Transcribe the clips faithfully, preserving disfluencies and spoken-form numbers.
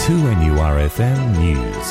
two N U R F M News.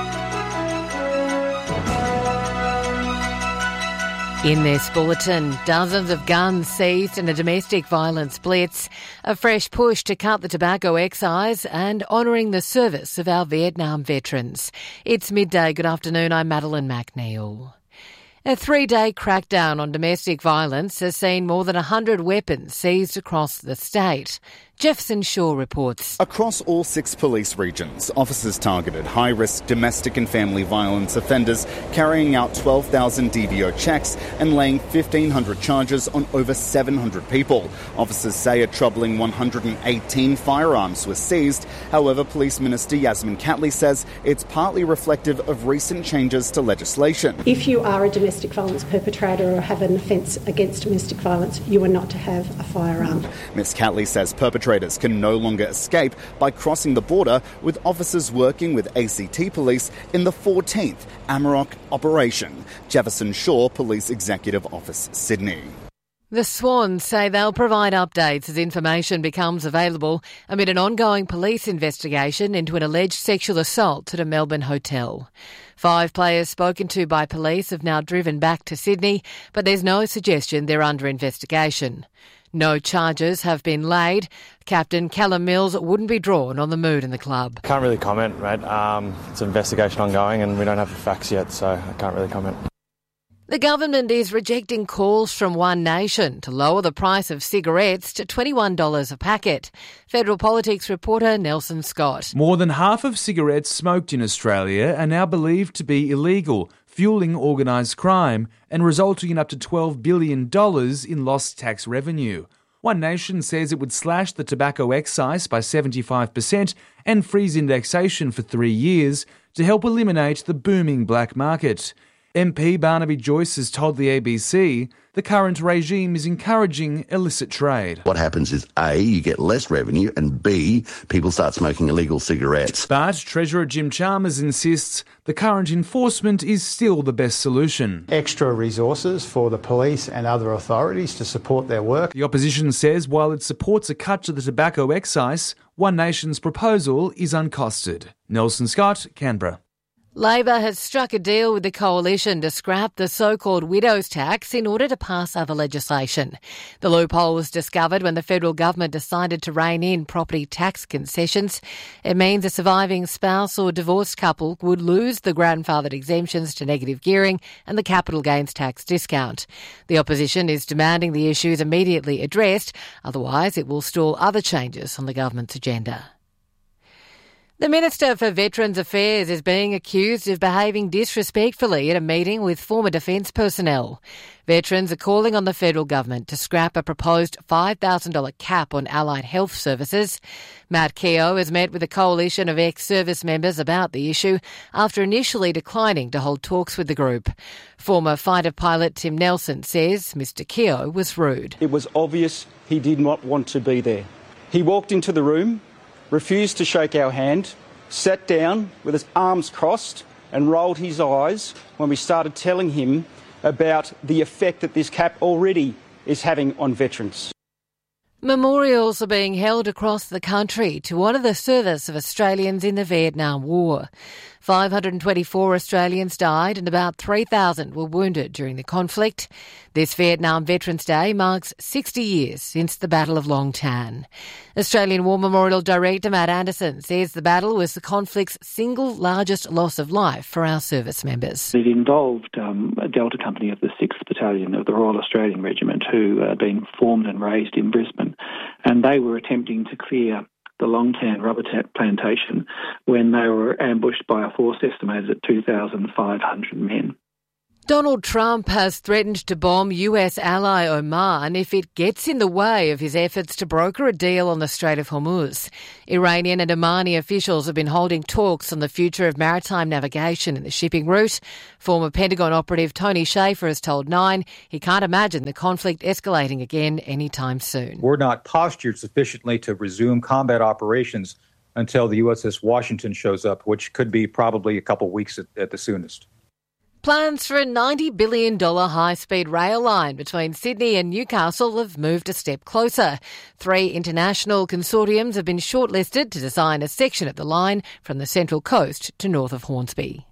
In this bulletin, dozens of guns seized in a domestic violence blitz, a fresh push to cut the tobacco excise and honouring the service of our Vietnam veterans. It's midday. Good afternoon, I'm Madeline McNeil. A three-day crackdown on domestic violence has seen more than one hundred weapons seized across the state. Jefferson Shaw reports. Across all six police regions, officers targeted high-risk domestic and family violence offenders, carrying out twelve thousand D V O checks and laying fifteen hundred charges on over seven hundred people. Officers say a troubling one hundred eighteen firearms were seized. However, Police Minister Yasmin Catley says it's partly reflective of recent changes to legislation. If you are a domestic violence perpetrator or have an offence against domestic violence, you are not to have a firearm. Miz Catley says perpetrators can no longer escape by crossing the border, with officers working with A C T Police in the fourteenth Amarok operation. Jefferson Shaw, Police Executive Office, Sydney. The Swans say they'll provide updates as information becomes available amid an ongoing police investigation into an alleged sexual assault at a Melbourne hotel. Five players spoken to by police have now driven back to Sydney, but there's no suggestion they're under investigation. No charges have been laid. Captain Callum Mills wouldn't be drawn on the mood in the club. Can't really comment, mate. Um, it's an investigation ongoing and we don't have the facts yet, so I can't really comment. The government is rejecting calls from One Nation to lower the price of cigarettes to twenty-one dollars a packet. Federal Politics reporter Nelson Scott. More than half of cigarettes smoked in Australia are now believed to be illegal, fueling organised crime and resulting in up to twelve billion dollars in lost tax revenue. One Nation says it would slash the tobacco excise by seventy-five percent and freeze indexation for three years to help eliminate the booming black market. M P Barnaby Joyce has told the A B C the current regime is encouraging illicit trade. What happens is A, you get less revenue, and B, people start smoking illegal cigarettes. But Treasurer Jim Chalmers insists the current enforcement is still the best solution. Extra resources for the police and other authorities to support their work. The opposition says while it supports a cut to the tobacco excise, One Nation's proposal is uncosted. Nelson Scott, Canberra. Labor has struck a deal with the Coalition to scrap the so-called widow's tax in order to pass other legislation. The loophole was discovered when the federal government decided to rein in property tax concessions. It means a surviving spouse or divorced couple would lose the grandfathered exemptions to negative gearing and the capital gains tax discount. The opposition is demanding the issue is immediately addressed, otherwise it will stall other changes on the government's agenda. The Minister for Veterans Affairs is being accused of behaving disrespectfully at a meeting with former defence personnel. Veterans are calling on the federal government to scrap a proposed five thousand dollars cap on allied health services. Matt Keogh has met with a coalition of ex-service members about the issue after initially declining to hold talks with the group. Former fighter pilot Tim Nelson says Mr Keogh was rude. It was obvious he did not want to be there. He walked into the room, refused to shake our hand, sat down with his arms crossed and rolled his eyes when we started telling him about the effect that this cap already is having on veterans. Memorials are being held across the country to honour the service of Australians in the Vietnam War. five hundred twenty-four Australians died and about three thousand were wounded during the conflict. This Vietnam Veterans Day marks sixty years since the Battle of Long Tan. Australian War Memorial Director Matt Anderson says the battle was the conflict's single largest loss of life for our service members. It involved um, a Delta Company of the sixth Battalion of the Royal Australian Regiment who had been formed and raised in Brisbane, and they were attempting to clear the Long Tan rubber plantation when they were ambushed by a force estimated at two thousand five hundred men. Donald Trump has threatened to bomb U S ally Oman if it gets in the way of his efforts to broker a deal on the Strait of Hormuz. Iranian and Omani officials have been holding talks on the future of maritime navigation in the shipping route. Former Pentagon operative Tony Shaffer has told Nine he can't imagine the conflict escalating again anytime soon. We're not postured sufficiently to resume combat operations until the U S S Washington shows up, which could be probably a couple weeks at, at the soonest. Plans for a ninety billion dollars high-speed rail line between Sydney and Newcastle have moved a step closer. Three international consortiums have been shortlisted to design a section of the line from the Central Coast to north of Hornsby.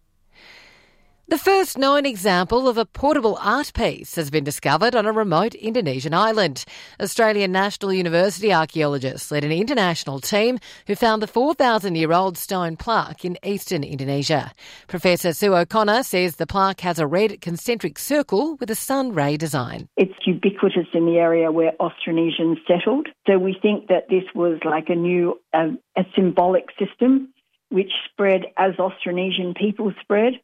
The first known example of a portable art piece has been discovered on a remote Indonesian island. Australian National University archaeologists led an international team who found the four thousand year old stone plaque in eastern Indonesia. Professor Sue O'Connor says the plaque has a red concentric circle with a sun ray design. It's ubiquitous in the area where Austronesians settled. So we think that this was like a new, uh, a symbolic system which spread as Austronesian people spread.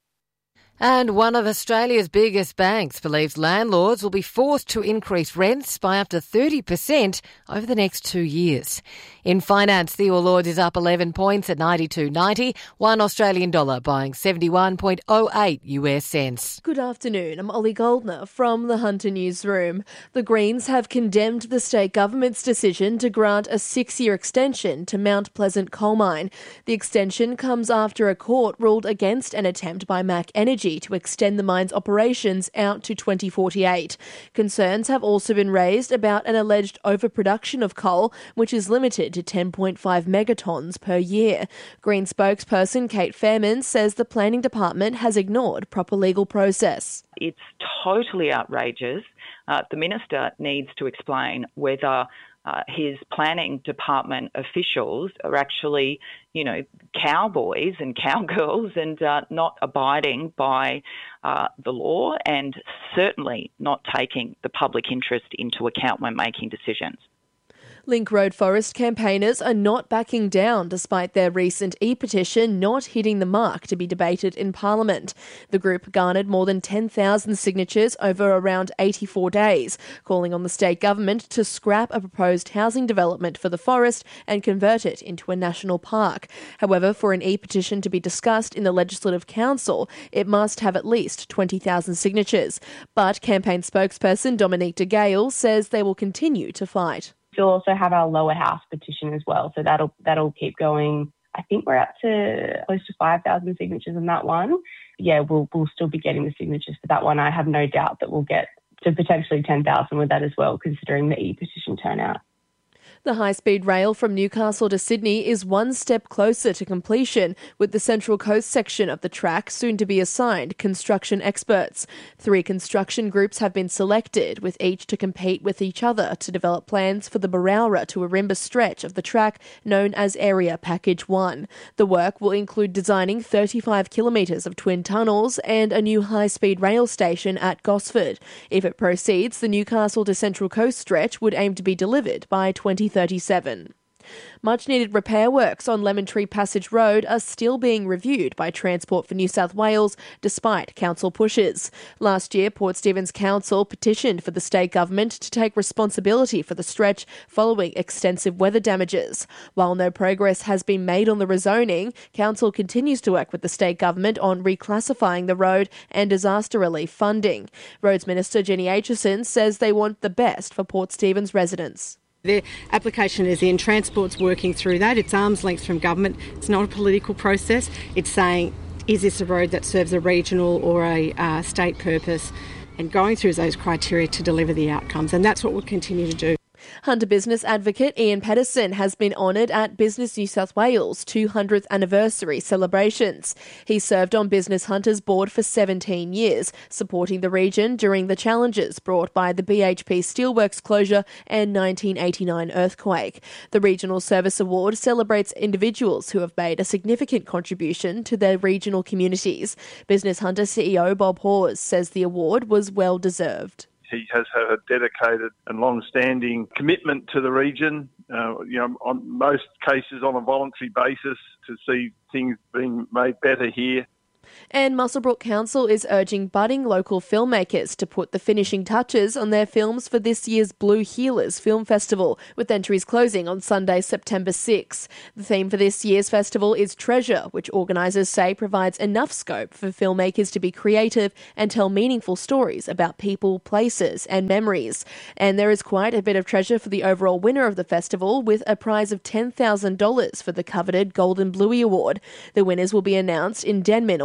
And one of Australia's biggest banks believes landlords will be forced to increase rents by up to thirty percent over the next two years. In finance, the All Ords is up eleven points at ninety-two ninety, one Australian dollar buying seventy-one point oh eight U S cents. Good afternoon, I'm Ollie Goldner from the Hunter Newsroom. The Greens have condemned the state government's decision to grant a six-year extension to Mount Pleasant coal mine. The extension comes after a court ruled against an attempt by Mac Energy to extend the mine's operations out to twenty forty-eight. Concerns have also been raised about an alleged overproduction of coal, which is limited to ten point five megatons per year. Green spokesperson Kate Fairman says the planning department has ignored proper legal process. It's totally outrageous. Uh, the minister needs to explain whether Uh, his planning department officials are actually, you know, cowboys and cowgirls and uh, not abiding by uh, the law and certainly not taking the public interest into account when making decisions. Link Road Forest campaigners are not backing down despite their recent e-petition not hitting the mark to be debated in Parliament. The group garnered more than ten thousand signatures over around eighty-four days, calling on the state government to scrap a proposed housing development for the forest and convert it into a national park. However, for an e-petition to be discussed in the Legislative Council, it must have at least twenty thousand signatures. But campaign spokesperson Dominique de Gale says they will continue to fight. We'll also have our lower house petition as well, so that'll that'll keep going. I think we're up to close to five thousand signatures on that one. Yeah, we'll we'll still be getting the signatures for that one. I have no doubt that we'll get to potentially ten thousand with that as well, considering the e-petition turnout. The high-speed rail from Newcastle to Sydney is one step closer to completion, with the Central Coast section of the track soon to be assigned construction experts. Three construction groups have been selected, with each to compete with each other to develop plans for the Berowra to Ourimbah stretch of the track known as Area Package one. The work will include designing thirty-five kilometres of twin tunnels and a new high-speed rail station at Gosford. If it proceeds, the Newcastle to Central Coast stretch would aim to be delivered by twenty thirty-seven. Much-needed repair works on Lemon Tree Passage Road are still being reviewed by Transport for New South Wales, despite council pushes. Last year, Port Stephens Council petitioned for the state government to take responsibility for the stretch following extensive weather damages. While no progress has been made on the rezoning, Council continues to work with the state government on reclassifying the road and disaster relief funding. Roads Minister Jenny Aitchison says they want the best for Port Stephens residents. The application is in, Transport's working through that. It's arm's length from government. It's not a political process. It's saying, is this a road that serves a regional or a uh, state purpose? And going through those criteria to deliver the outcomes. And that's what we'll continue to do. Hunter business advocate Ian Pedersen has been honoured at Business New South Wales' two hundredth anniversary celebrations. He served on Business Hunter's board for seventeen years, supporting the region during the challenges brought by the B H P Steelworks closure and nineteen eighty-nine earthquake. The Regional Service Award celebrates individuals who have made a significant contribution to their regional communities. Business Hunter C E O Bob Hawes says the award was well deserved. He has had a dedicated and long-standing commitment to the region, uh, you know, on most cases on a voluntary basis to see things being made better here. And Muswellbrook Council is urging budding local filmmakers to put the finishing touches on their films for this year's Blue Healers Film Festival, with entries closing on Sunday, September sixth. The theme for this year's festival is Treasure, which organisers say provides enough scope for filmmakers to be creative and tell meaningful stories about people, places and memories. And there is quite a bit of treasure for the overall winner of the festival, with a prize of ten thousand dollars for the coveted Golden Bluey Award. The winners will be announced in Denman on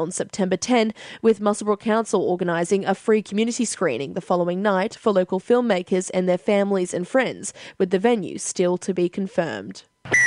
on September tenth, with Muswellbrook Council organising a free community screening the following night for local filmmakers and their families and friends, with the venue still to be confirmed.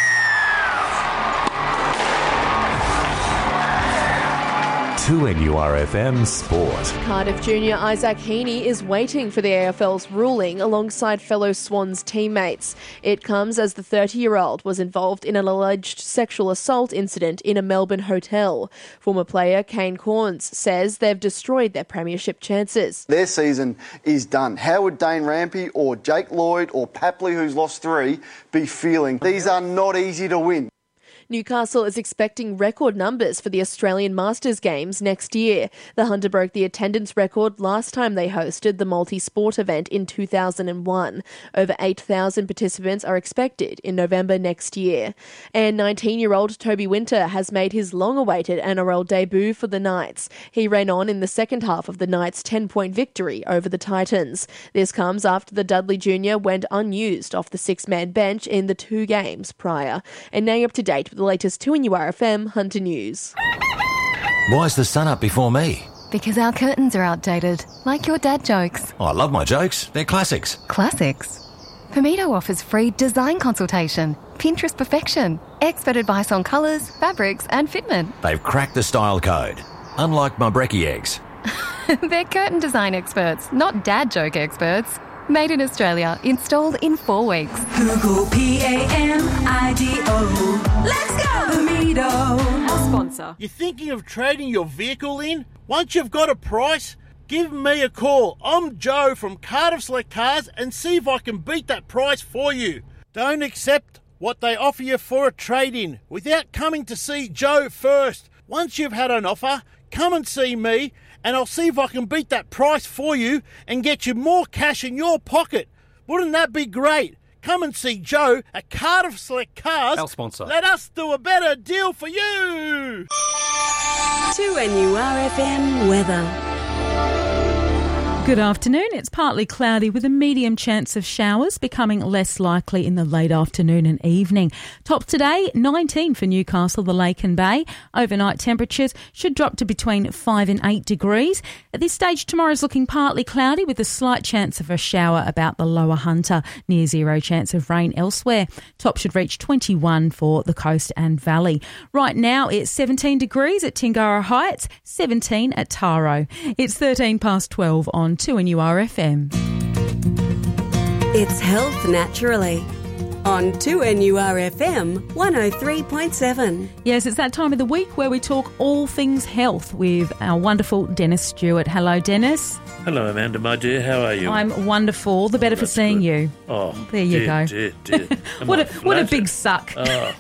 two N U R F M Sport. Cardiff junior Isaac Heaney is waiting for the A F L's ruling alongside fellow Swans teammates. It comes as the thirty-year-old was involved in an alleged sexual assault incident in a Melbourne hotel. Former player Kane Corns says they've destroyed their premiership chances. Their season is done. How would Dane Rampy or Jake Lloyd or Papley, who's lost three, be feeling? These are not easy to win. Newcastle is expecting record numbers for the Australian Masters Games next year. The Hunter broke the attendance record last time they hosted the multi-sport event in two thousand one. Over eight thousand participants are expected in November next year. And nineteen-year-old Toby Winter has made his long-awaited N R L debut for the Knights. He ran on in the second half of the Knights' ten-point victory over the Titans. This comes after the Dudley Junior went unused off the six-man bench in the two games prior. And now up to date with the latest two N U R F M Hunter News. Why's the sun up before me? Because our curtains are outdated, like your dad jokes. Oh, I love my jokes. They're classics. Classics? Pomito offers free design consultation, Pinterest perfection, expert advice on colours, fabrics and fitment. They've cracked the style code, unlike my brekkie eggs. They're curtain design experts, not dad joke experts. Made in Australia, installed in four weeks. Google P A M I D O. Let's go, Pomito. Our sponsor. You're thinking of trading your vehicle in? Once you've got a price, give me a call. I'm Joe from Cardiff Select Cars and see if I can beat that price for you. Don't accept what they offer you for a trade-in without coming to see Joe first. Once you've had an offer, come and see me and I'll see if I can beat that price for you and get you more cash in your pocket. Wouldn't that be great? Come and see Joe at Cardiff Select Cars. Our sponsor. Let us do a better deal for you. two N U R F M weather. Good afternoon. It's partly cloudy with a medium chance of showers, becoming less likely in the late afternoon and evening. Top today, nineteen for Newcastle, the Lake and Bay. Overnight temperatures should drop to between five and eight degrees. At this stage, tomorrow's looking partly cloudy with a slight chance of a shower about the lower Hunter. Near zero chance of rain elsewhere. Top should reach twenty-one for the coast and valley. Right now, it's seventeen degrees at Tingara Heights, seventeen at Taro. It's thirteen past twelve on two N U R F M. It's Health Naturally on two N U R F M one oh three point seven. Yes, it's that time of the week where we talk all things health with our wonderful Dennis Stewart. Hello, Dennis. Hello, Amanda, my dear. How are you? I'm wonderful. The better oh, for seeing good. you. Oh, there you dear, go. Dear, dear. what a what a big suck. Oh.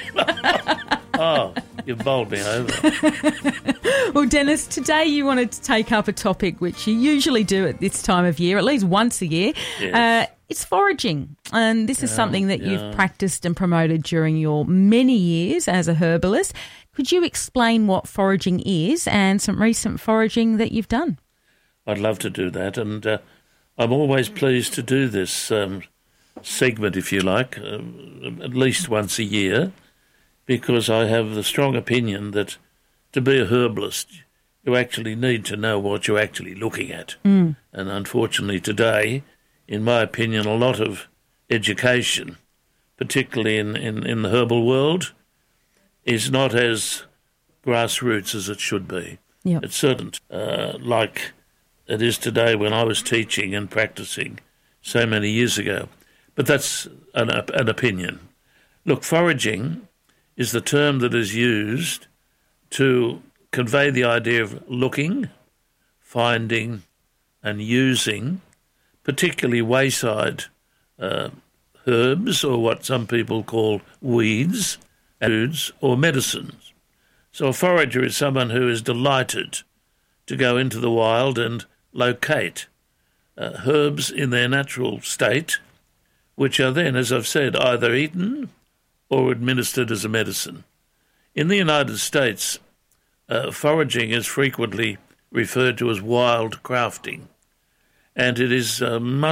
Oh, you've bowled me over. Well, Dennis, today you wanted to take up a topic which you usually do at this time of year, at least once a year. Yes. Uh, it's foraging, and this is yeah, something that yeah. you've practiced and promoted during your many years as a herbalist. Could you explain what foraging is and some recent foraging that you've done? I'd love to do that, and uh, I'm always pleased to do this um, segment, if you like, uh, at least once a year, because I have the strong opinion that to be a herbalist, you actually need to know what you're actually looking at. Mm. And unfortunately today, in my opinion, a lot of education, particularly in, in, in the herbal world, is not as grassroots as it should be. Yep. It's certain, uh, like it is today when I was teaching and practicing so many years ago. But that's an, an opinion. Look, foraging is the term that is used to convey the idea of looking, finding and using particularly wayside uh, herbs, or what some people call weeds, foods or medicines. So a forager is someone who is delighted to go into the wild and locate uh, herbs in their natural state, which are then, as I've said, either eaten or administered as a medicine. In the United States, uh, foraging is frequently referred to as wild crafting, and it is uh, much